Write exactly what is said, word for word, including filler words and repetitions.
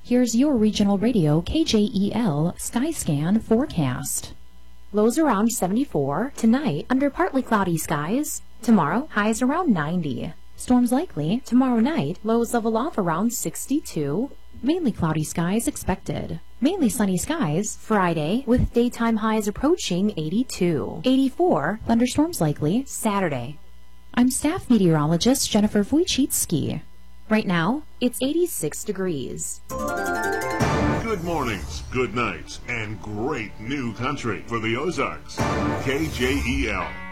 Here's your regional radio K J E L Skyscan forecast. Lows around seventy-four. Tonight, under partly cloudy skies. Tomorrow, highs around ninety. Storms likely. Tomorrow night, lows level off around sixty-two. Mainly cloudy skies expected. Mainly sunny skies Friday, with daytime highs approaching eighty-two. eighty-four. Thunderstorms likely Saturday. I'm staff meteorologist Jennifer Wojcicki. Right now, it's eighty-six degrees. Good mornings, good nights, and great new country for the Ozarks. K J E L.